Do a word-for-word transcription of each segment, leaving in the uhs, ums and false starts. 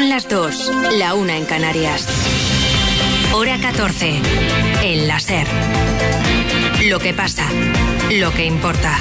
Son las dos, la una en Canarias. Hora catorce, en la SER. Lo que pasa, lo que importa.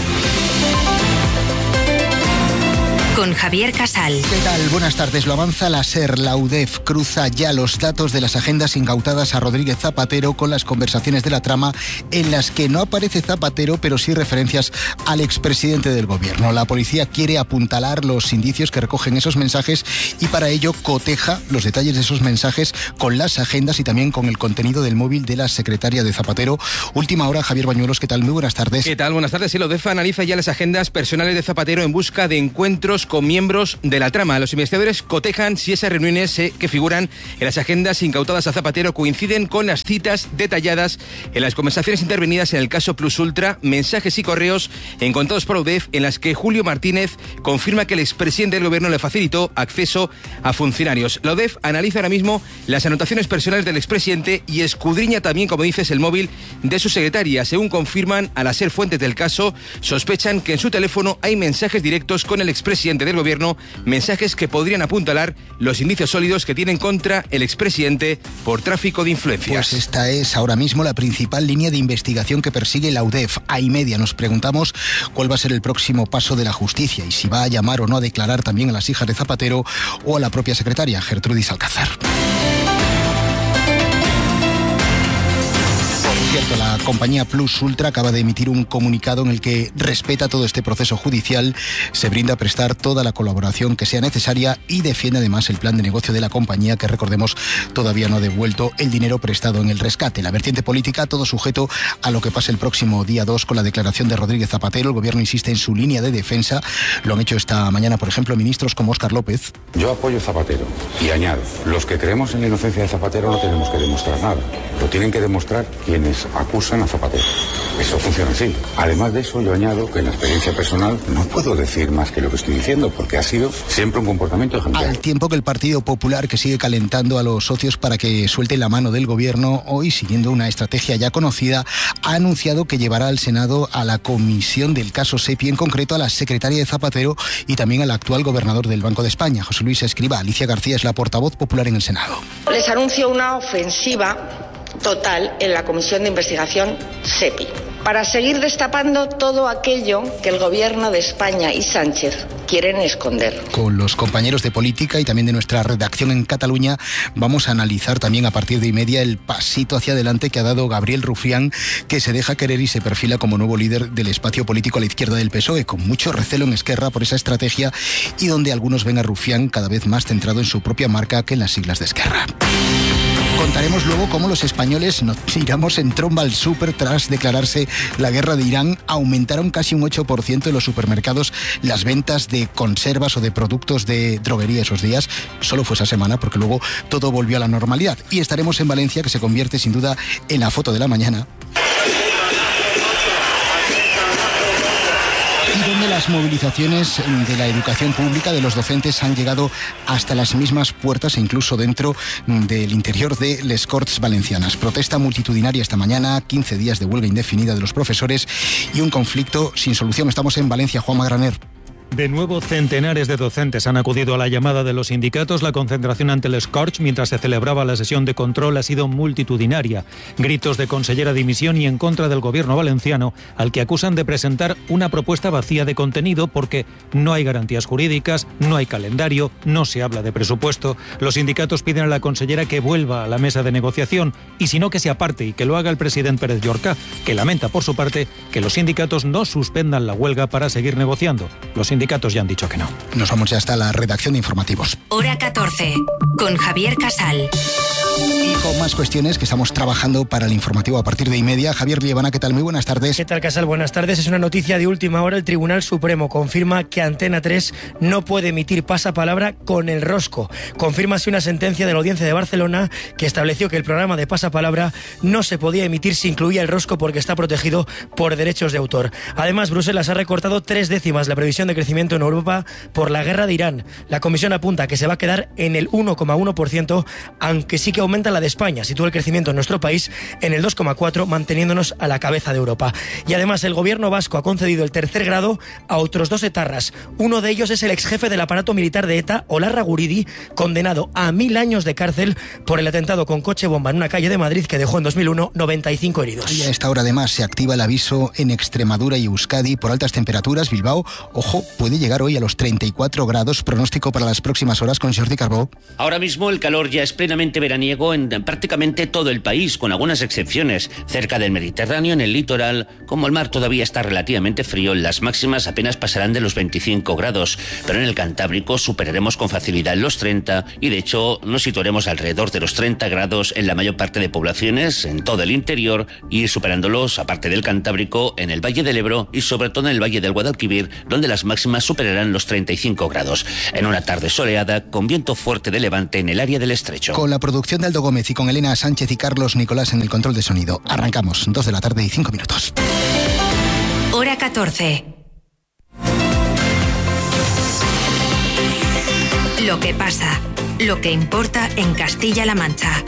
Con Javier Casal. ¿Qué tal? Buenas tardes. Lo avanza la SER. La U D E F cruza ya los datos de las agendas incautadas a Rodríguez Zapatero con las conversaciones de la trama en las que no aparece Zapatero, pero sí referencias al expresidente del gobierno. La policía quiere apuntalar los indicios que recogen esos mensajes y para ello coteja los detalles de esos mensajes con las agendas y también con el contenido del móvil de la secretaria de Zapatero. Última hora, Javier Bañuelos. ¿Qué tal? Muy buenas tardes. ¿Qué tal? Buenas tardes. Sí, la U D E F analiza ya las agendas personales de Zapatero en busca de encuentros con miembros de la trama. Los investigadores cotejan si esas reuniones eh, que figuran en las agendas incautadas a Zapatero coinciden con las citas detalladas en las conversaciones intervenidas en el caso Plus Ultra, mensajes y correos encontrados por la U D E F en las que Julio Martínez confirma que el expresidente del gobierno le facilitó acceso a funcionarios. La U D E F analiza ahora mismo las anotaciones personales del expresidente y escudriña también, como dices, el móvil de su secretaria. Según confirman a las SER fuentes del caso, sospechan que en su teléfono hay mensajes directos con el expresidente del gobierno, mensajes que podrían apuntalar los indicios sólidos que tienen contra el expresidente por tráfico de influencias. Pues esta es ahora mismo la principal línea de investigación que persigue la U D E F. A y media nos preguntamos cuál va a ser el próximo paso de la justicia y si va a llamar o no a declarar también a las hijas de Zapatero o a la propia secretaria, Gertrudis Alcázar. Cierto, la compañía Plus Ultra acaba de emitir un comunicado en el que respeta todo este proceso judicial, se brinda a prestar toda la colaboración que sea necesaria y defiende además el plan de negocio de la compañía que, recordemos, todavía no ha devuelto el dinero prestado en el rescate. La vertiente política, todo sujeto a lo que pase el próximo día dos con la declaración de Rodríguez Zapatero. El gobierno insiste en su línea de defensa. Lo han hecho esta mañana, por ejemplo, ministros como Óscar López. Yo apoyo a Zapatero y añado, los que creemos en la inocencia de Zapatero no tenemos que demostrar nada. Lo tienen que demostrar quienes acusan a Zapatero. Eso funciona así. Además de eso, yo añado que en la experiencia personal no puedo decir más que lo que estoy diciendo, porque ha sido siempre un comportamiento ejemplar. Al tiempo que el Partido Popular, que sigue calentando a los socios para que suelten la mano del gobierno, hoy, siguiendo una estrategia ya conocida, ha anunciado que llevará al Senado a la comisión del caso SEPI, en concreto a la secretaria de Zapatero y también al actual gobernador del Banco de España, José Luis Escrivá. Alicia García es la portavoz popular en el Senado. Les anuncio una ofensiva total en la Comisión de Investigación SEPI, para seguir destapando todo aquello que el gobierno de España y Sánchez quieren esconder. Con los compañeros de política y también de nuestra redacción en Cataluña vamos a analizar también a partir de y media el pasito hacia adelante que ha dado Gabriel Rufián, que se deja querer y se perfila como nuevo líder del espacio político a la izquierda del P S O E, con mucho recelo en Esquerra por esa estrategia y donde algunos ven a Rufián cada vez más centrado en su propia marca que en las siglas de Esquerra. Contaremos luego cómo los españoles nos tiramos en tromba al súper tras declararse la guerra de Irán. Aumentaron casi un ocho por ciento en los supermercados las ventas de conservas o de productos de droguería esos días. Solo fue esa semana porque luego todo volvió a la normalidad. Y estaremos en Valencia, que se convierte sin duda en la foto de la mañana. Y donde las movilizaciones de la educación pública de los docentes han llegado hasta las mismas puertas e incluso dentro del interior de les Corts Valencianas. Protesta multitudinaria esta mañana, quince días de huelga indefinida de los profesores y un conflicto sin solución. Estamos en Valencia, Juanma Graner. De nuevo, centenares de docentes han acudido a la llamada de los sindicatos. La concentración ante el Scorch, mientras se celebraba la sesión de control, ha sido multitudinaria. Gritos de consellera dimisión y en contra del gobierno valenciano, al que acusan de presentar una propuesta vacía de contenido porque no hay garantías jurídicas, no hay calendario, no se habla de presupuesto. Los sindicatos piden a la consellera que vuelva a la mesa de negociación y si no, que se aparte y que lo haga el presidente Pérez Llorca, que lamenta por su parte que los sindicatos no suspendan la huelga para seguir negociando. Los sindicatos ya han dicho que no. Nos vamos ya hasta la redacción de informativos. Hora catorce, con Javier Casal. Y con más cuestiones que estamos trabajando para el informativo a partir de y media. Javier Liebana, ¿qué tal? Muy buenas tardes. ¿Qué tal, Casal? Buenas tardes. Es una noticia de última hora. El Tribunal Supremo confirma que Antena tres no puede emitir pasapalabra con el rosco. Confirma así una sentencia de la Audiencia de Barcelona que estableció que el programa de pasapalabra no se podía emitir si incluía el rosco porque está protegido por derechos de autor. Además, Bruselas ha recortado tres décimas la previsión de crecimiento crecimiento en Europa por la guerra de Irán. La Comisión apunta que se va a quedar en el uno coma uno por ciento, aunque sí que aumenta la de España. Sitúa el crecimiento en nuestro país en el dos coma cuatro por ciento, manteniéndonos a la cabeza de Europa. Y además el gobierno vasco ha concedido el tercer grado a otros dos etarras. Uno de ellos es el exjefe del aparato militar de ETA, Olarra Guridi, condenado a mil años de cárcel por el atentado con coche bomba en una calle de Madrid que dejó en dos mil uno noventa y cinco heridos. Y a esta hora además se activa el aviso en Extremadura y Euskadi por altas temperaturas. Bilbao, ojo, puede llegar hoy a los treinta y cuatro grados. Pronóstico para las próximas horas con Jordi Carbó. Ahora mismo el calor ya es plenamente veraniego en prácticamente todo el país, con algunas excepciones. Cerca del Mediterráneo, en el litoral, como el mar todavía está relativamente frío, las máximas apenas pasarán de los veinticinco grados, pero en el Cantábrico superaremos con facilidad los treinta y de hecho nos situaremos alrededor de los treinta grados en la mayor parte de poblaciones, en todo el interior, y superándolos, aparte del Cantábrico, en el Valle del Ebro y sobre todo en el Valle del Guadalquivir, donde las máximas superarán los treinta y cinco grados, en una tarde soleada con viento fuerte de levante en el área del Estrecho. Con la producción de Aldo Gómez y con Elena Sánchez y Carlos Nicolás en el control de sonido. Arrancamos, dos de la tarde y cinco minutos. Hora catorce. Lo que pasa, lo que importa en Castilla-La Mancha.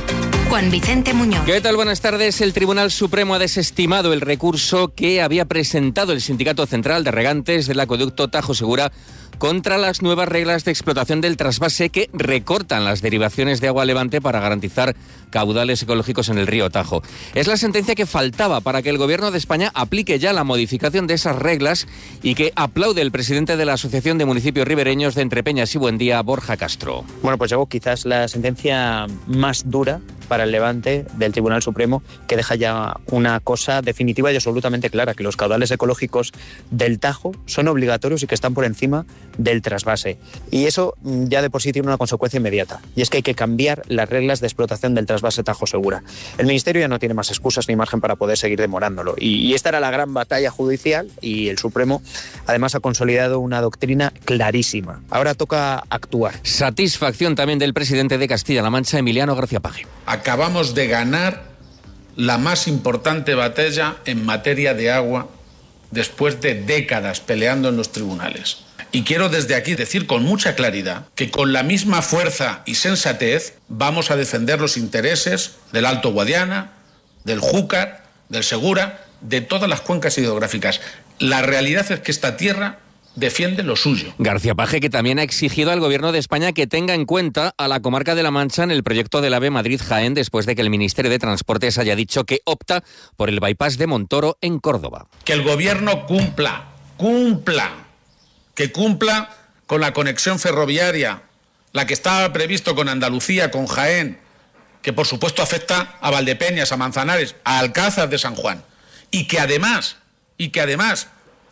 Juan Vicente Muñoz. ¿Qué tal? Buenas tardes. El Tribunal Supremo ha desestimado el recurso que había presentado el Sindicato Central de Regantes del Acueducto Tajo Segura contra las nuevas reglas de explotación del trasvase que recortan las derivaciones de agua levante para garantizar caudales ecológicos en el río Tajo. Es la sentencia que faltaba para que el Gobierno de España aplique ya la modificación de esas reglas y que aplaude el presidente de la Asociación de Municipios Ribereños de Entrepeñas y Buendía, Borja Castro. Bueno, pues llegó quizás la sentencia más dura para el Levante del Tribunal Supremo, que deja ya una cosa definitiva y absolutamente clara, que los caudales ecológicos del Tajo son obligatorios y que están por encima del trasvase. Y eso ya de por sí tiene una consecuencia inmediata, y es que hay que cambiar las reglas de explotación del trasvase Tajo Segura. El Ministerio ya no tiene más excusas ni margen para poder seguir demorándolo, y, y esta era la gran batalla judicial, y el Supremo además ha consolidado una doctrina clarísima. Ahora toca actuar. Satisfacción también del presidente de Castilla-La Mancha, Emiliano García Paje. Acabamos de ganar la más importante batalla en materia de agua después de décadas peleando en los tribunales. Y quiero desde aquí decir con mucha claridad que con la misma fuerza y sensatez vamos a defender los intereses del Alto Guadiana, del Júcar, del Segura, de todas las cuencas hidrográficas. La realidad es que esta tierra defiende lo suyo. García Paje, que también ha exigido al Gobierno de España que tenga en cuenta a la comarca de La Mancha en el proyecto del AVE Madrid-Jaén, después de que el Ministerio de Transportes haya dicho que opta por el bypass de Montoro en Córdoba. Que el Gobierno cumpla, cumpla, que cumpla con la conexión ferroviaria, la que estaba previsto con Andalucía, con Jaén, que por supuesto afecta a Valdepeñas, a Manzanares, a Alcázar de San Juan, y que además, y que además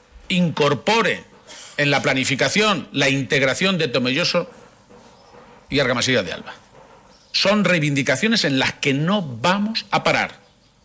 incorpore en la planificación la integración de Tomelloso y Argamasilla de Alba. Son reivindicaciones en las que no vamos a parar,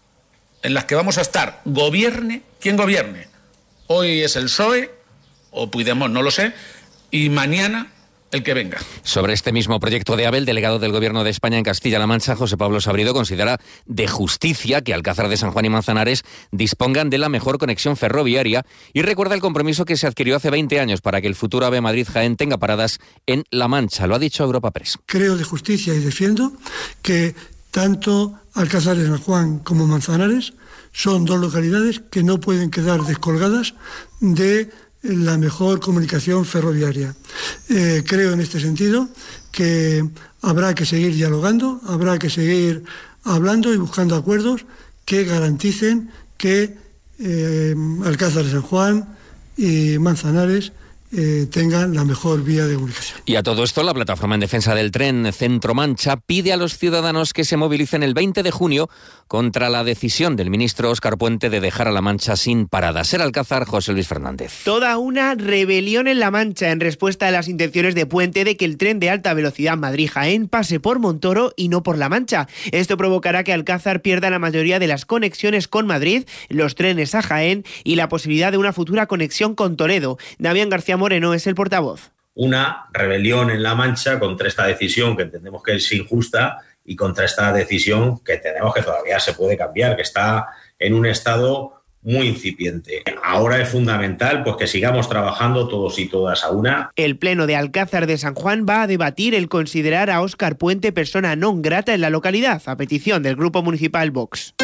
en las que vamos a estar, gobierne quien gobierne. Hoy es el P S O E, o Puigdemont, no lo sé, y mañana el que venga. Sobre este mismo proyecto de AVE, el delegado del Gobierno de España en Castilla-La Mancha, José Pablo Sabrido, considera de justicia que Alcázar de San Juan y Manzanares dispongan de la mejor conexión ferroviaria y recuerda el compromiso que se adquirió hace veinte años para que el futuro AVE Madrid-Jaén tenga paradas en La Mancha. Lo ha dicho Europa Press. Creo de justicia y defiendo que tanto Alcázar de San Juan como Manzanares son dos localidades que no pueden quedar descolgadas de la mejor comunicación ferroviaria. Eh, creo en este sentido que habrá que seguir dialogando, habrá que seguir hablando y buscando acuerdos que garanticen que eh, Alcázar de San Juan y Manzanares Eh, tengan la mejor vía de comunicación. Y a todo esto, la Plataforma en Defensa del Tren Centro Mancha pide a los ciudadanos que se movilicen el veinte de junio contra la decisión del ministro Óscar Puente de dejar a La Mancha sin paradas. Ser Alcázar, José Luis Fernández. Toda una rebelión en La Mancha en respuesta a las intenciones de Puente de que el tren de alta velocidad Madrid-Jaén pase por Montoro y no por La Mancha. Esto provocará que Alcázar pierda la mayoría de las conexiones con Madrid, los trenes a Jaén y la posibilidad de una futura conexión con Toledo. Damián García Moreno es el portavoz. Una rebelión en La Mancha contra esta decisión que entendemos que es injusta y contra esta decisión que entendemos que todavía se puede cambiar, que está en un estado muy incipiente. Ahora es fundamental pues que sigamos trabajando todos y todas a una. El Pleno de Alcázar de San Juan va a debatir el considerar a Óscar Puente persona non grata en la localidad, a petición del Grupo Municipal Vox.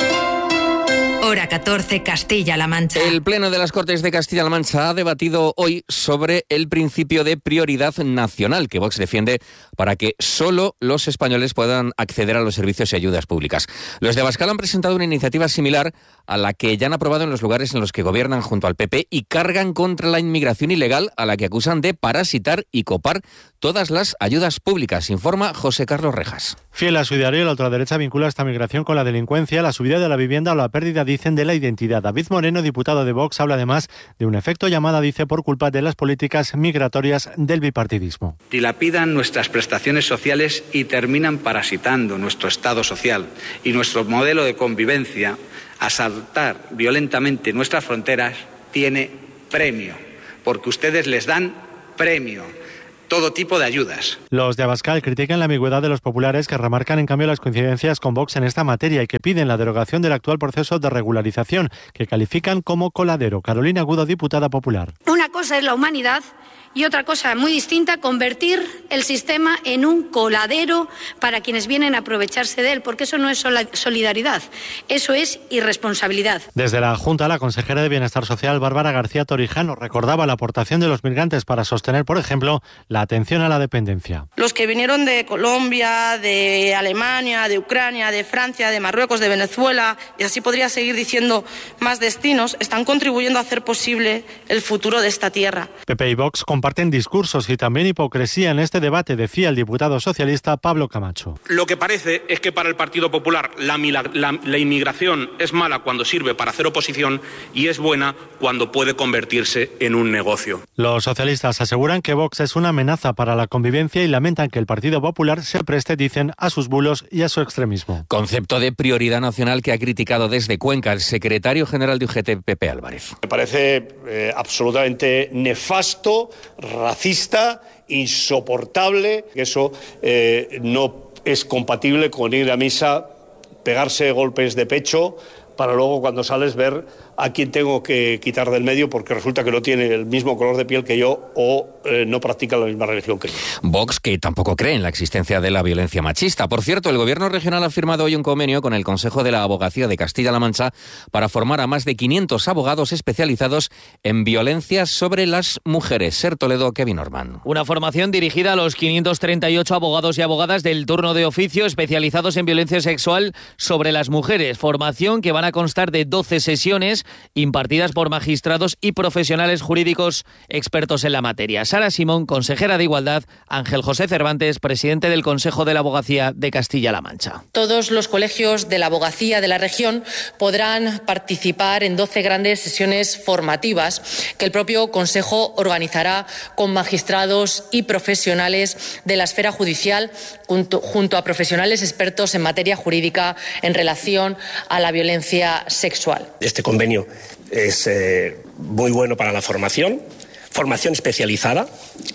Hora catorce, Castilla-La Mancha. El Pleno de las Cortes de Castilla-La Mancha ha debatido hoy sobre el principio de prioridad nacional que Vox defiende para que solo los españoles puedan acceder a los servicios y ayudas públicas. Los de Abascal han presentado una iniciativa similar a la que ya han aprobado en los lugares en los que gobiernan junto al P P y cargan contra la inmigración ilegal, a la que acusan de parasitar y copar todas las ayudas públicas, informa José Carlos Rejas. Fiel a su ideario, la ultraderecha vincula esta migración con la delincuencia, la subida de la vivienda o la pérdida, dicen, de la identidad. David Moreno, diputado de Vox, habla además de un efecto llamada, dice, por culpa de las políticas migratorias del bipartidismo. Dilapidan nuestras prestaciones sociales y terminan parasitando nuestro Estado social y nuestro modelo de convivencia. Asaltar violentamente nuestras fronteras tiene premio, porque ustedes les dan premio. Todo tipo de ayudas. Los de Abascal critican la ambigüedad de los populares, que remarcan en cambio las coincidencias con Vox en esta materia y que piden la derogación del actual proceso de regularización, que califican como coladero. Carolina Agudo, diputada popular. Una cosa es la humanidad y otra cosa muy distinta, convertir el sistema en un coladero para quienes vienen a aprovecharse de él, porque eso no es solidaridad, eso es irresponsabilidad. Desde la Junta, la consejera de Bienestar Social, Bárbara García Torijano, recordaba la aportación de los migrantes para sostener, por ejemplo, la atención a la dependencia. Los que vinieron de Colombia, de Alemania, de Ucrania, de Francia, de Marruecos, de Venezuela, y así podría seguir diciendo más destinos, están contribuyendo a hacer posible el futuro de esta tierra. P P y Vox comparten discursos y también hipocresía en este debate, decía el diputado socialista Pablo Camacho. Lo que parece es que para el Partido Popular la, la, la inmigración es mala cuando sirve para hacer oposición y es buena cuando puede convertirse en un negocio. Los socialistas aseguran que Vox es una amenaza para la convivencia y lamentan que el Partido Popular se preste, dicen, a sus bulos y a su extremismo. Concepto de prioridad nacional que ha criticado desde Cuenca el secretario general de U G T, Pepe Álvarez. Me parece eh, absolutamente nefasto, racista, insoportable. Eso eh, no es compatible con ir a misa, pegarse golpes de pecho para luego, cuando sales, ver a quién tengo que quitar del medio porque resulta que no tiene el mismo color de piel que yo o eh, no practica la misma religión que yo. Vox, que tampoco cree en la existencia de la violencia machista. Por cierto, el Gobierno regional ha firmado hoy un convenio con el Consejo de la Abogacía de Castilla-La Mancha para formar a más de quinientos abogados especializados en violencia sobre las mujeres. Ser Toledo, Kevin Orman. Una formación dirigida a los quinientos treinta y ocho abogados y abogadas del turno de oficio especializados en violencia sexual sobre las mujeres. Formación que van a constar de doce sesiones impartidas por magistrados y profesionales jurídicos expertos en la materia. Sara Simón, consejera de Igualdad, Ángel José Cervantes, presidente del Consejo de la Abogacía de Castilla-La Mancha. Todos los colegios de la abogacía de la región podrán participar en doce grandes sesiones formativas que el propio Consejo organizará con magistrados y profesionales de la esfera judicial junto, junto a profesionales expertos en materia jurídica en relación a la violencia sexual. Este convenio es eh, muy bueno para la formación, formación especializada.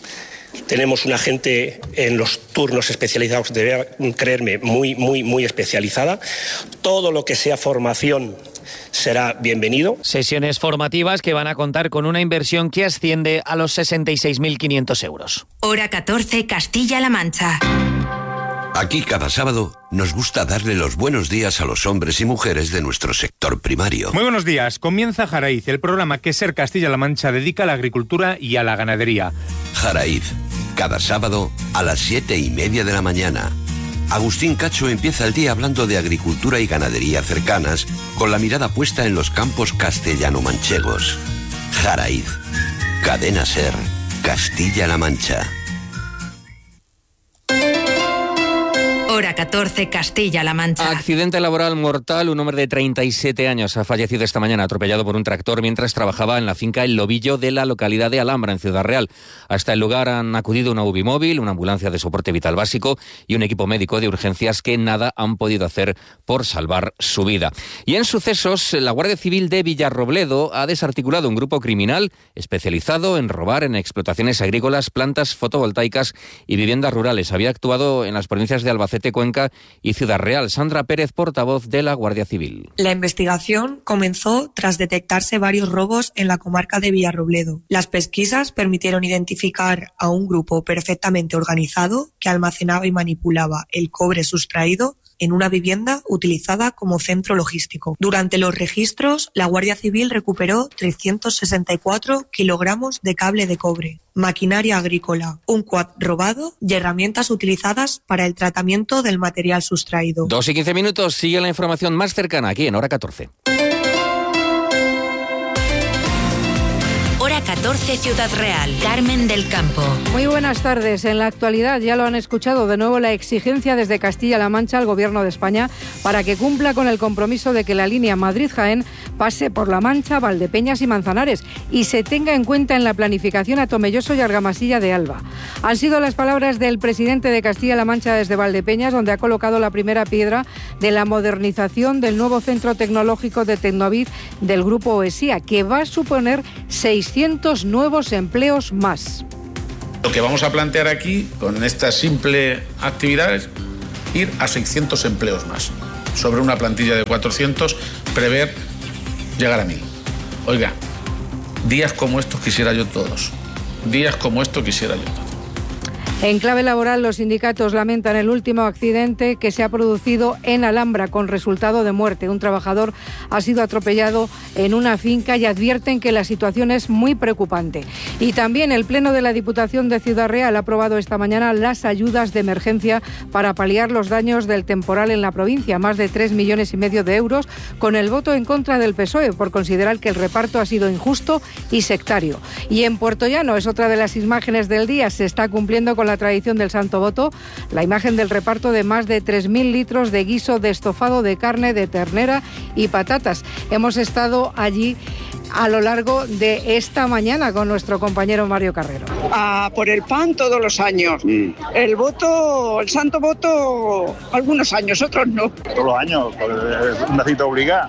Tenemos una gente en los turnos especializados, debe creerme, muy, muy, muy especializada. Todo lo que sea formación será bienvenido. Sesiones formativas que van a contar con una inversión que asciende a los sesenta y seis mil quinientos euros. Hora catorce, Castilla-La Mancha. Aquí cada sábado nos gusta darle los buenos días a los hombres y mujeres de nuestro sector primario. Muy buenos días. Comienza Jaraíz, el programa que Ser Castilla-La Mancha dedica a la agricultura y a la ganadería. Jaraíz, cada sábado a las siete y media de la mañana. Agustín Cacho empieza el día hablando de agricultura y ganadería cercanas, con la mirada puesta en los campos castellano-manchegos. Jaraíz, Cadena Ser, Castilla-La Mancha. Hora catorce, Castilla-La Mancha. Accidente laboral mortal. Un hombre de treinta y siete años ha fallecido esta mañana atropellado por un tractor mientras trabajaba en la finca El Lobillo de la localidad de Alhambra, en Ciudad Real. Hasta el lugar han acudido una U B I móvil, una ambulancia de soporte vital básico y un equipo médico de urgencias que nada han podido hacer por salvar su vida. Y en sucesos, la Guardia Civil de Villarrobledo ha desarticulado un grupo criminal especializado en robar en explotaciones agrícolas, plantas fotovoltaicas y viviendas rurales. Había actuado en las provincias de Albacete, entre Cuenca y Ciudad Real. Sandra Pérez, portavoz de la Guardia Civil. La investigación comenzó tras detectarse varios robos en la comarca de Villarrobledo. Las pesquisas permitieron identificar a un grupo perfectamente organizado que almacenaba y manipulaba el cobre sustraído en una vivienda utilizada como centro logístico. Durante los registros, la Guardia Civil recuperó trescientos sesenta y cuatro kilogramos de cable de cobre, maquinaria agrícola, un quad robado y herramientas utilizadas para el tratamiento del material sustraído. Dos y quince minutos, sigue la información más cercana aquí en Hora catorce. Hora catorce, Ciudad Real. Carmen del Campo. Muy buenas tardes. En la actualidad, ya lo han escuchado, de nuevo la exigencia desde Castilla-La Mancha al Gobierno de España para que cumpla con el compromiso de que la línea Madrid-Jaén pase por La Mancha, Valdepeñas y Manzanares y se tenga en cuenta en la planificación a Tomelloso y Argamasilla de Alba. Han sido las palabras del presidente de Castilla-La Mancha desde Valdepeñas, donde ha colocado la primera piedra de la modernización del nuevo centro tecnológico de Tecnovid del Grupo OESIA, que va a suponer seiscientos nuevos empleos más. Lo que vamos a plantear aquí, con esta simple actividad, es ir a seiscientos empleos más. Sobre una plantilla de cuatrocientos, prever llegar a mil. Oiga, días como estos quisiera yo todos. Días como estos quisiera yo todos. En clave laboral, los sindicatos lamentan el último accidente que se ha producido en Alhambra con resultado de muerte. Un trabajador ha sido atropellado en una finca y advierten que la situación es muy preocupante. Y también el Pleno de la Diputación de Ciudad Real ha aprobado esta mañana las ayudas de emergencia para paliar los daños del temporal en la provincia, más de tres millones y medio de euros, con el voto en contra del P S O E por considerar que el reparto ha sido injusto y sectario. Y en Puerto Llano es otra de las imágenes del día. Se está cumpliendo con la tradición del Santo Voto, la imagen del reparto de más de tres mil litros de guiso de estofado de carne de ternera y patatas. Hemos estado allí a lo largo de esta mañana con nuestro compañero Mario Carrero. Ah, por el pan todos los años. Mm. El voto, el Santo Voto, algunos años, otros no. Todos los años, es una cita obligada.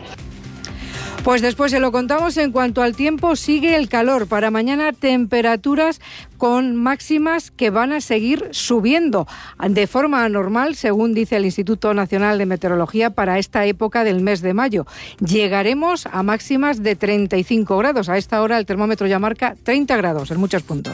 Pues después se lo contamos. En cuanto al tiempo, sigue el calor. Para mañana temperaturas con máximas que van a seguir subiendo de forma anormal, según dice el Instituto Nacional de Meteorología, para esta época del mes de mayo. Llegaremos a máximas de treinta y cinco grados. A esta hora el termómetro ya marca treinta grados en muchos puntos.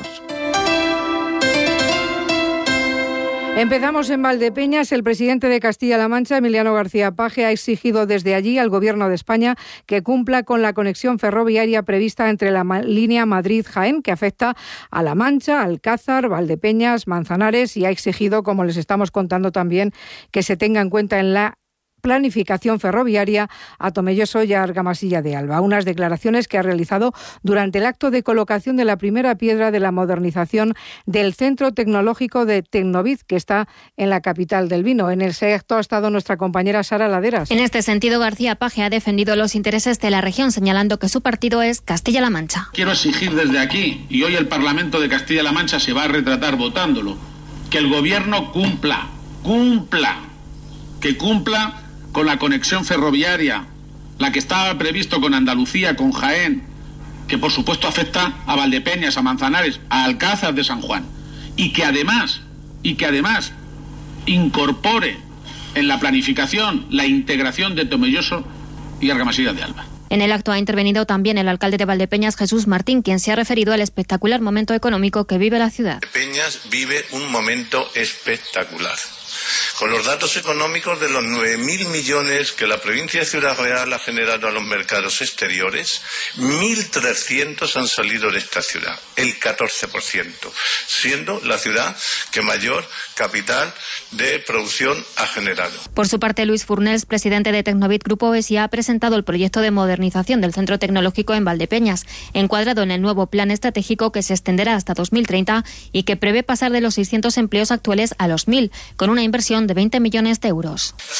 Empezamos en Valdepeñas. El presidente de Castilla-La Mancha, Emiliano García Paje, ha exigido desde allí al Gobierno de España que cumpla con la conexión ferroviaria prevista entre la línea Madrid-Jaén, que afecta a La Mancha, Alcázar, Valdepeñas, Manzanares, y ha exigido, como les estamos contando también, que se tenga en cuenta en la planificación ferroviaria a Tomelloso y a Argamasilla de Alba. Unas declaraciones que ha realizado durante el acto de colocación de la primera piedra de la modernización del Centro Tecnológico de Tecnovid, que está en la capital del vino. En ese acto ha estado nuestra compañera Sara Laderas. En este sentido, García Paje ha defendido los intereses de la región, señalando que su partido es Castilla-La Mancha. Quiero exigir desde aquí, y hoy el Parlamento de Castilla-La Mancha se va a retratar votándolo, que el Gobierno cumpla, cumpla, que cumpla con la conexión ferroviaria, la que estaba previsto con Andalucía, con Jaén, que por supuesto afecta a Valdepeñas, a Manzanares, a Alcázar de San Juan, y que además, y que además incorpore en la planificación la integración de Tomelloso y Argamasilla de Alba. En el acto ha intervenido también el alcalde de Valdepeñas, Jesús Martín, quien se ha referido al espectacular momento económico que vive la ciudad. Valdepeñas vive un momento espectacular. Con los datos económicos de los nueve mil millones que la provincia de Ciudad Real ha generado a los mercados exteriores, mil trescientos han salido de esta ciudad, el catorce por ciento, siendo la ciudad que mayor capital de producción ha generado. Por su parte, Luis Furnels, presidente de Tecnovid Grupo OESIA, ha presentado el proyecto de modernización del Centro Tecnológico en Valdepeñas, encuadrado en el nuevo plan estratégico que se extenderá hasta dos mil treinta y que prevé pasar de los seiscientos empleos actuales a los mil, con una inversión de veinte millones de euros.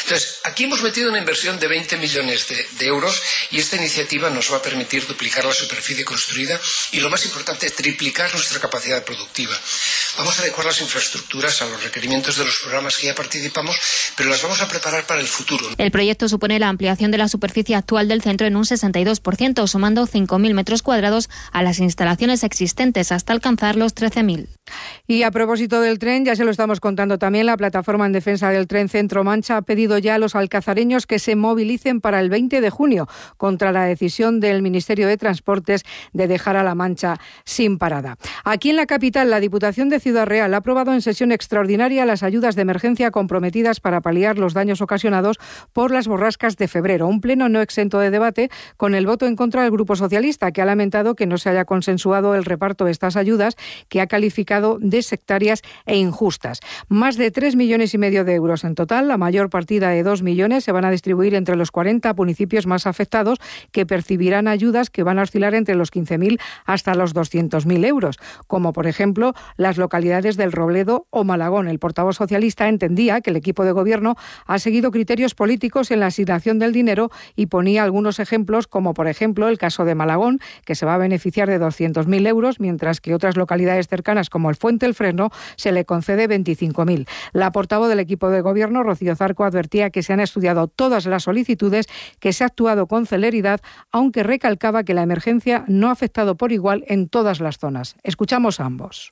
Entonces, aquí hemos metido una inversión de veinte millones de, de euros y esta iniciativa nos va a permitir duplicar la superficie construida y, lo más importante, triplicar nuestra capacidad productiva. Vamos a adecuar las infraestructuras a los requerimientos de los programas que ya participamos, pero las vamos a preparar para el futuro. El proyecto supone la ampliación de la superficie actual del centro en un sesenta y dos por ciento, sumando cinco mil metros cuadrados a las instalaciones existentes hasta alcanzar los trece mil. Y a propósito del tren, ya se lo estamos contando también, la plataforma en defensa del tren Centro-Mancha ha pedido ya a los alcazareños que se movilicen para el veinte de junio contra la decisión del Ministerio de Transportes de dejar a La Mancha sin parada. Aquí en la capital, la Diputación de Ciudad Real ha aprobado en sesión extraordinaria las ayudas de emergencia comprometidas para paliar los daños ocasionados por las borrascas de febrero. Un pleno no exento de debate con el voto en contra del Grupo Socialista, que ha lamentado que no se haya consensuado el reparto de estas ayudas, que ha calificado de sectarias e injustas. Más de tres millones y medio de euros en total, la mayor partida de dos millones se van a distribuir entre los cuarenta municipios más afectados, que percibirán ayudas que van a oscilar entre los quince mil hasta los doscientos mil euros, como por ejemplo las localidades del Robledo o Malagón. El portavoz socialista entendía que el equipo de gobierno ha seguido criterios políticos en la asignación del dinero y ponía algunos ejemplos, como por ejemplo el caso de Malagón, que se va a beneficiar de doscientos mil euros, mientras que otras localidades cercanas como el Fuente el Fresno se le concede veinticinco mil. La portavoz del equipo de gobierno, Rocío Zarco, advertía que se han estudiado todas las solicitudes, que se ha actuado con celeridad, aunque recalcaba que la emergencia no ha afectado por igual en todas las zonas. Escuchamos a ambos.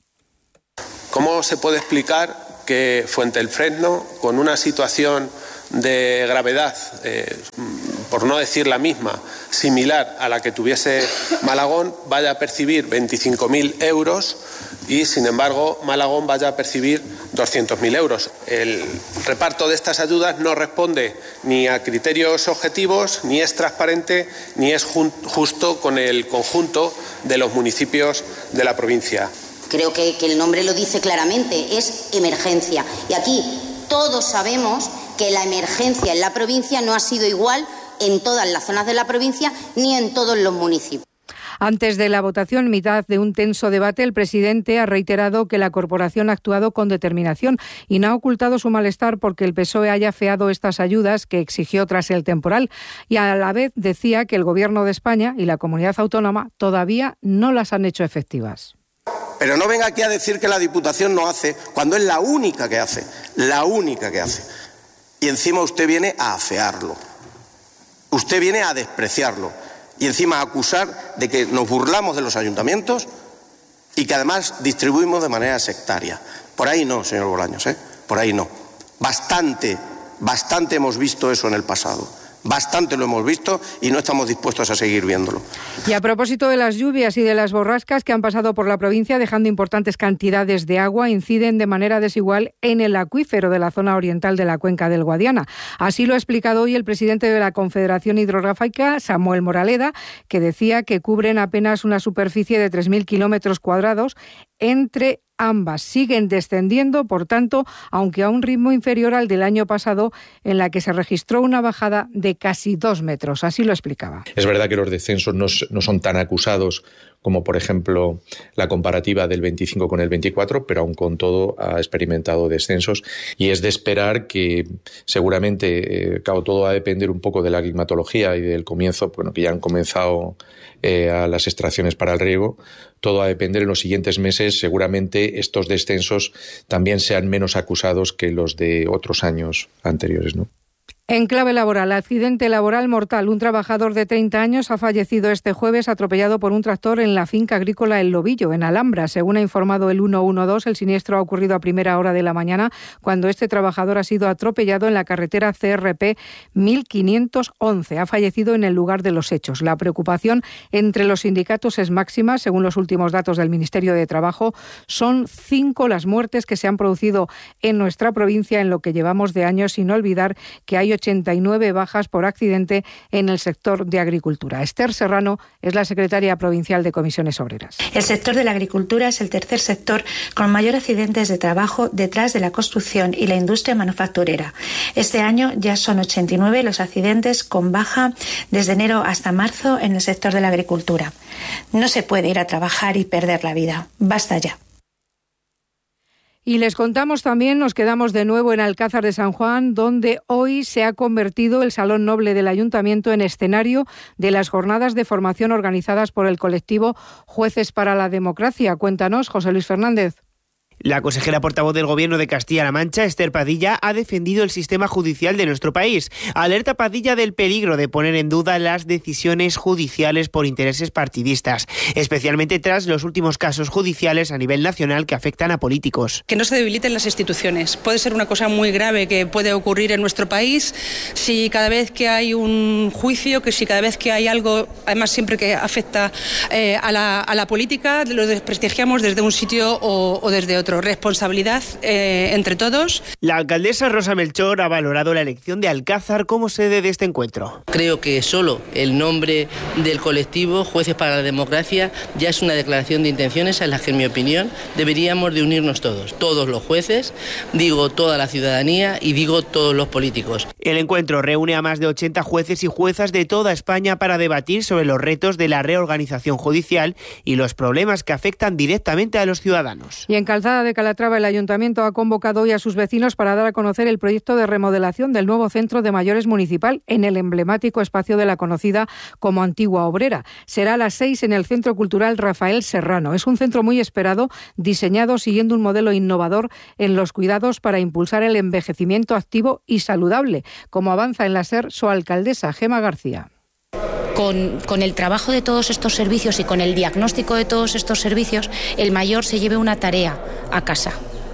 ¿Cómo se puede explicar que Fuente el Fresno, con una situación de gravedad, eh, por no decir la misma, similar a la que tuviese Malagón, vaya a percibir veinticinco mil euros y, sin embargo, Malagón vaya a percibir doscientos mil euros? El reparto de estas ayudas no responde ni a criterios objetivos, ni es transparente, ni es justo con el conjunto de los municipios de la provincia. Creo que, que el nombre lo dice claramente, es emergencia. Y aquí todos sabemos que la emergencia en la provincia no ha sido igual en todas las zonas de la provincia ni en todos los municipios. Antes de la votación, en mitad de un tenso debate, el presidente ha reiterado que la corporación ha actuado con determinación y no ha ocultado su malestar porque el P S O E haya afeado estas ayudas que exigió tras el temporal, y a la vez decía que el Gobierno de España y la comunidad autónoma todavía no las han hecho efectivas. Pero no venga aquí a decir que la Diputación no hace, cuando es la única que hace, la única que hace. Y encima usted viene a afearlo, usted viene a despreciarlo y encima a acusar de que nos burlamos de los ayuntamientos y que además distribuimos de manera sectaria. Por ahí no, señor Bolaños, ¿eh? Por ahí no. Bastante, bastante hemos visto eso en el pasado. Bastante lo hemos visto y no estamos dispuestos a seguir viéndolo. Y a propósito de las lluvias y de las borrascas que han pasado por la provincia dejando importantes cantidades de agua, inciden de manera desigual en el acuífero de la zona oriental de la cuenca del Guadiana. Así lo ha explicado hoy el presidente de la Confederación Hidrográfica, Samuel Moraleda, que decía que cubren apenas una superficie de tres mil kilómetros cuadrados entre ambas. Siguen descendiendo, por tanto, aunque a un ritmo inferior al del año pasado, en la que se registró una bajada de casi dos metros. Así lo explicaba. Es verdad que los descensos no, no son tan acusados como, por ejemplo, la comparativa del veinticinco con el veinticuatro, pero aún con todo ha experimentado descensos y es de esperar que seguramente, eh, claro, todo va a depender un poco de la climatología y del comienzo, bueno, que ya han comenzado eh, a las extracciones para el riego. Todo va a depender en los siguientes meses. Seguramente estos descensos también sean menos acusados que los de otros años anteriores, ¿no? En clave laboral, accidente laboral mortal. Un trabajador de treinta años ha fallecido este jueves atropellado por un tractor en la finca agrícola El Lobillo, en Alhambra. Según ha informado el ciento doce, el siniestro ha ocurrido a primera hora de la mañana, cuando este trabajador ha sido atropellado en la carretera C R P mil quinientos once. Ha fallecido en el lugar de los hechos. La preocupación entre los sindicatos es máxima. Según los últimos datos del Ministerio de Trabajo, son cinco las muertes que se han producido en nuestra provincia en lo que llevamos de años, sin olvidar que hay ochenta y nueve bajas por accidente en el sector de agricultura. Esther Serrano es la secretaria provincial de Comisiones Obreras. El sector de la agricultura es el tercer sector con mayor accidentes de trabajo detrás de la construcción y la industria manufacturera. Este año ya son ochenta y nueve los accidentes con baja desde enero hasta marzo en el sector de la agricultura. No se puede ir a trabajar y perder la vida. Basta ya. Y les contamos también, nos quedamos de nuevo en Alcázar de San Juan, donde hoy se ha convertido el Salón Noble del Ayuntamiento en escenario de las jornadas de formación organizadas por el colectivo Jueces para la Democracia. Cuéntanos, José Luis Fernández. La consejera portavoz del Gobierno de Castilla-La Mancha, Esther Padilla, ha defendido el sistema judicial de nuestro país. Alerta Padilla del peligro de poner en duda las decisiones judiciales por intereses partidistas, especialmente tras los últimos casos judiciales a nivel nacional que afectan a políticos. Que no se debiliten las instituciones. Puede ser una cosa muy grave que puede ocurrir en nuestro país si cada vez que hay un juicio, que si cada vez que hay algo, además siempre que afecta eh, a, la, a la política, lo desprestigiamos desde un sitio o, o desde otro. Responsabilidad eh, entre todos. La alcaldesa Rosa Melchor ha valorado la elección de Alcázar como sede de este encuentro. Creo que solo el nombre del colectivo Jueces para la Democracia ya es una declaración de intenciones a las que, en mi opinión, deberíamos de unirnos todos. Todos los jueces, digo toda la ciudadanía y digo todos los políticos. El encuentro reúne a más de ochenta jueces y juezas de toda España para debatir sobre los retos de la reorganización judicial y los problemas que afectan directamente a los ciudadanos. Y en Calzada de Calatrava, el Ayuntamiento ha convocado hoy a sus vecinos para dar a conocer el proyecto de remodelación del nuevo Centro de Mayores Municipal en el emblemático espacio de la conocida como Antigua Obrera. Será a las seis en el Centro Cultural Rafael Serrano. Es un centro muy esperado, diseñado siguiendo un modelo innovador en los cuidados para impulsar el envejecimiento activo y saludable, como avanza en la SER su alcaldesa, Gema García. Con, con el trabajo de todos estos servicios y con el diagnóstico de todos estos servicios, el mayor se lleve una tarea a casa.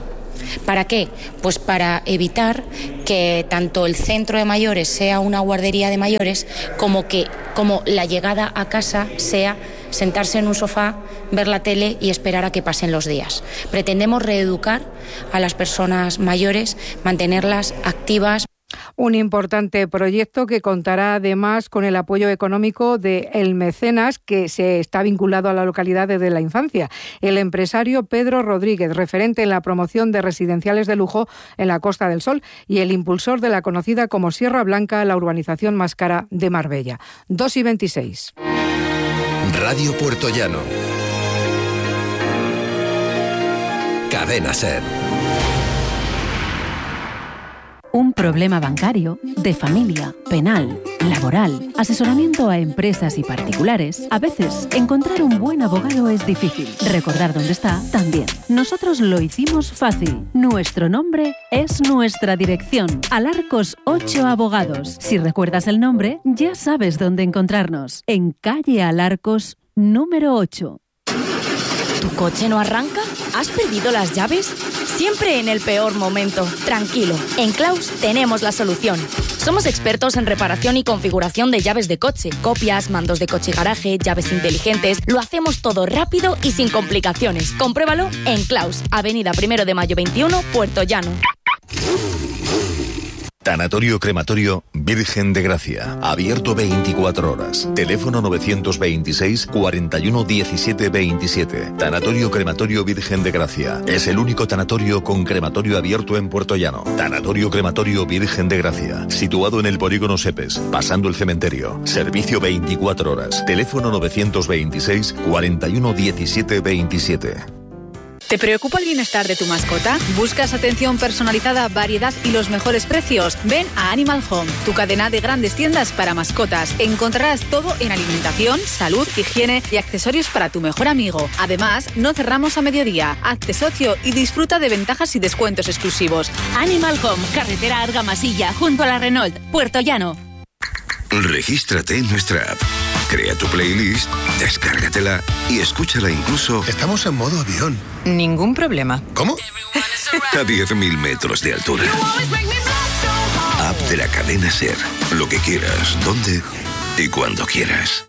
¿Para qué? Pues para evitar que tanto el centro de mayores sea una guardería de mayores, como que como la llegada a casa sea sentarse en un sofá, ver la tele y esperar a que pasen los días. Pretendemos reeducar a las personas mayores, mantenerlas activas. Un importante proyecto que contará además con el apoyo económico de El Mecenas, que se está vinculado a la localidad desde la infancia. El empresario Pedro Rodríguez, referente en la promoción de residenciales de lujo en la Costa del Sol y el impulsor de la conocida como Sierra Blanca, la urbanización más cara de Marbella. dos y veintiséis. Radio Puertollano. Cadena SER. Un problema bancario, de familia, penal, laboral, asesoramiento a empresas y particulares. A veces, encontrar un buen abogado es difícil. Recordar dónde está, también. Nosotros lo hicimos fácil. Nuestro nombre es nuestra dirección. Alarcos ocho Abogados. Si recuerdas el nombre, ya sabes dónde encontrarnos. En calle Alarcos, número ocho. ¿Tu coche no arranca? ¿Has perdido las llaves? Siempre en el peor momento. Tranquilo, en Claus tenemos la solución. Somos expertos en reparación y configuración de llaves de coche, copias, mandos de coche y garaje, llaves inteligentes. Lo hacemos todo rápido y sin complicaciones. Compruébalo en Claus, Avenida Primero de Mayo veintiuno, Puerto Llano. Tanatorio Crematorio Virgen de Gracia. Abierto veinticuatro horas. Teléfono novecientos veintiséis, cuarenta y uno, diecisiete, veintisiete. Tanatorio Crematorio Virgen de Gracia. Es el único tanatorio con crematorio abierto en Puerto Llano. Tanatorio Crematorio Virgen de Gracia. Situado en el polígono Sepes, pasando el cementerio. Servicio veinticuatro horas. Teléfono novecientos veintiséis, cuarenta y uno, diecisiete, veintisiete. ¿Te preocupa el bienestar de tu mascota? ¿Buscas atención personalizada, variedad y los mejores precios? Ven a Animal Home, tu cadena de grandes tiendas para mascotas. Encontrarás todo en alimentación, salud, higiene y accesorios para tu mejor amigo. Además, no cerramos a mediodía. Hazte socio y disfruta de ventajas y descuentos exclusivos. Animal Home, carretera Argamasilla, junto a la Renault, Puerto Llano. Regístrate en nuestra app. Crea tu playlist, descárgatela y escúchala incluso... Estamos en modo avión. Ningún problema. ¿Cómo? A diez mil metros de altura. App de la cadena SER. Lo que quieras, donde y cuando quieras.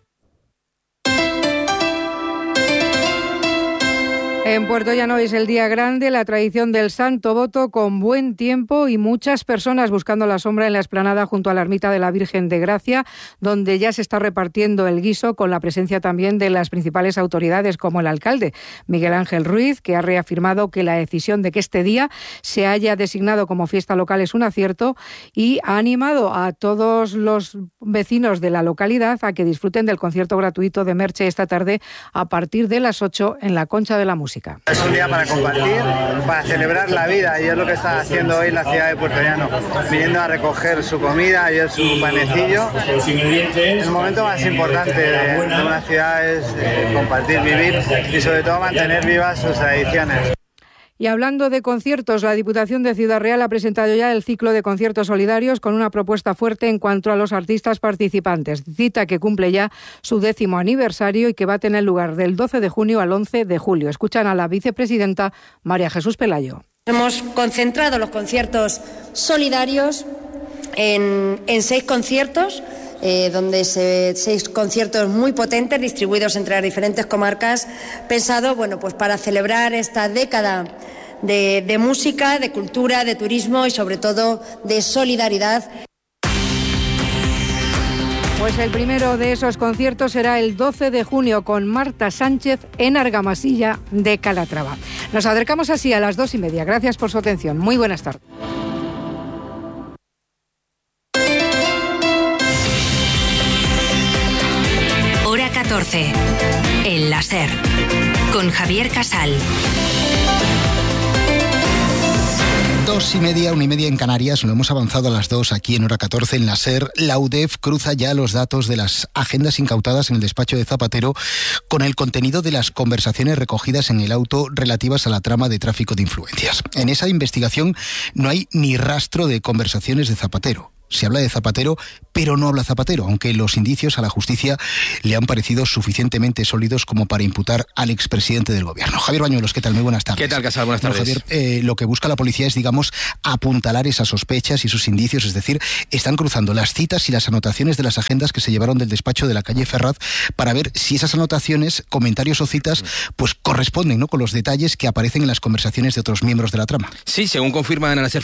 En Puerto Llano es el día grande, la tradición del Santo Voto con buen tiempo y muchas personas buscando la sombra en la explanada junto a la ermita de la Virgen de Gracia, donde ya se está repartiendo el guiso con la presencia también de las principales autoridades como el alcalde, Miguel Ángel Ruiz, que ha reafirmado que la decisión de que este día se haya designado como fiesta local es un acierto y ha animado a todos los vecinos de la localidad a que disfruten del concierto gratuito de Merche esta tarde a partir de las ocho en la Concha de la Música. Música. Es un día para compartir, para celebrar la vida, y es lo que está haciendo hoy la ciudad de Puerto Llano, viniendo a recoger su comida y su panecillo. El momento más importante de, de una ciudad es eh, compartir, vivir y sobre todo mantener vivas sus tradiciones. Y hablando de conciertos, la Diputación de Ciudad Real ha presentado ya el ciclo de conciertos solidarios con una propuesta fuerte en cuanto a los artistas participantes. Cita que cumple ya su décimo aniversario y que va a tener lugar del doce de junio al once de julio. Escuchan a la vicepresidenta María Jesús Pelayo. Hemos concentrado los conciertos solidarios en, en seis conciertos. Eh, donde se, seis conciertos muy potentes distribuidos entre las diferentes comarcas, pensado bueno, pues para celebrar esta década de, de música, de cultura, de turismo y sobre todo de solidaridad. Pues el primero de esos conciertos será el doce de junio con Marta Sánchez en Argamasilla de Calatrava. Nos acercamos así a las dos y media. Gracias por su atención. Muy buenas tardes. Hora catorce. El láser. Con Javier Casal. Dos y media, una y media en Canarias, lo hemos avanzado a las dos aquí en Hora catorce en la SER. La U D E F cruza ya los datos de las agendas incautadas en el despacho de Zapatero con el contenido de las conversaciones recogidas en el auto relativas a la trama de tráfico de influencias. En esa investigación no hay ni rastro de conversaciones de Zapatero. Se habla de Zapatero, pero no habla Zapatero, aunque los indicios a la justicia le han parecido suficientemente sólidos como para imputar al expresidente del gobierno. Javier Bañuelos, ¿qué tal? Muy buenas tardes. ¿Qué tal, Casal? Buenas tardes. Bueno, Javier, eh, lo que busca la policía es, digamos, apuntalar esas sospechas y sus indicios, es decir, están cruzando las citas y las anotaciones de las agendas que se llevaron del despacho de la calle Ferraz para ver si esas anotaciones, comentarios o citas, pues corresponden, ¿no?, con los detalles que aparecen en las conversaciones de otros miembros de la trama. Sí, según confirman a la SER